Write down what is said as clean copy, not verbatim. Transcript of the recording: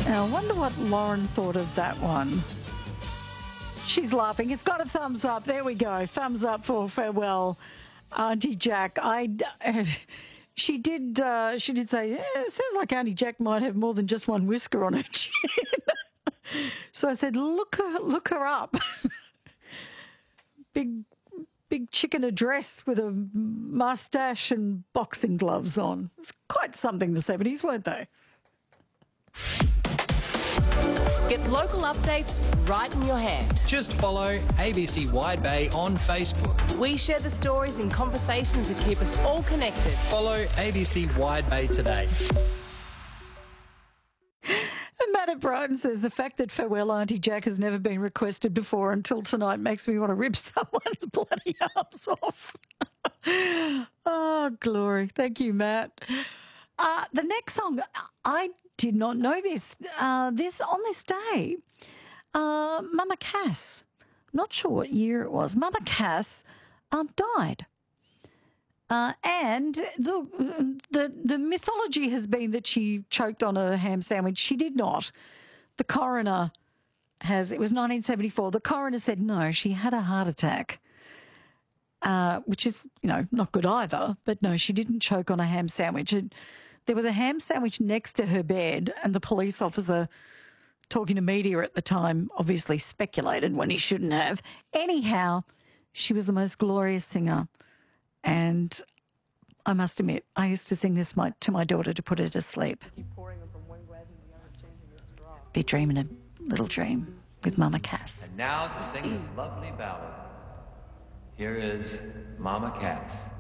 Now, I wonder what Lauren thought of that one. She's laughing. It's got a thumbs up. There we go. Thumbs up for Farewell, Auntie Jack. She did say, it sounds like Auntie Jack might have more than just one whisker on her chin. So I said, look her up. Big chick in a dress with a mustache and boxing gloves on. It's quite something, the 70s, weren't they? Get local updates right in your hand. Just follow ABC Wide Bay on Facebook. We share the stories and conversations that keep us all connected. Follow ABC Wide Bay today. And Matt at Brighton says the fact that Farewell Auntie Jack has never been requested before until tonight makes me want to rip someone's bloody arms off. Oh, glory. Thank you, Matt. The next song, I did not know this. On this day, Mama Cass, not sure what year it was, Mama Cass died. And the mythology has been that she choked on a ham sandwich. She did not. The coroner it was 1974. The coroner said no, she had a heart attack, which is, not good either. But no, she didn't choke on a ham sandwich. There was a ham sandwich next to her bed, and the police officer, talking to media at the time, obviously speculated when he shouldn't have. Anyhow, she was the most glorious singer. And I must admit, I used to sing this to my daughter to put her to sleep. Be dreaming a little dream with Mama Cass. And now to sing this lovely ballad, here is Mama Cass.